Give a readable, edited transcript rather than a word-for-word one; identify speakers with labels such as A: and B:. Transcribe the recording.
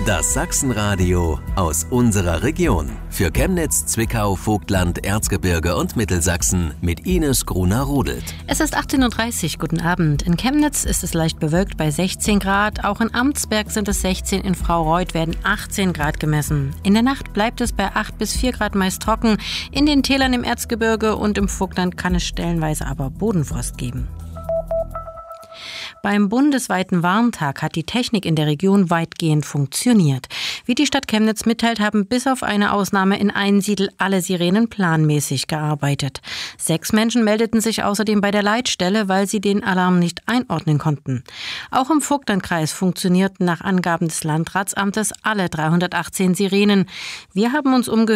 A: Das Sachsenradio aus unserer Region. Für Chemnitz, Zwickau, Vogtland, Erzgebirge und Mittelsachsen mit Ines Gruner-Rodelt.
B: Es ist 18.30 Uhr, guten Abend. In Chemnitz ist es leicht bewölkt bei 16 Grad. Auch in Amtsberg sind es 16, in Fraureuth werden 18 Grad gemessen. In der Nacht bleibt es bei 8 bis 4 Grad meist trocken. In den Tälern im Erzgebirge und im Vogtland kann es stellenweise aber Bodenfrost geben. Beim bundesweiten Warntag hat die Technik in der Region weitgehend funktioniert. Wie die Stadt Chemnitz mitteilt, haben bis auf eine Ausnahme in Einsiedl alle Sirenen planmäßig gearbeitet. 6 Menschen meldeten sich außerdem bei der Leitstelle, weil sie den Alarm nicht einordnen konnten. Auch im Vogtlandkreis funktionierten nach Angaben des Landratsamtes alle 318 Sirenen. Wir haben uns umgehört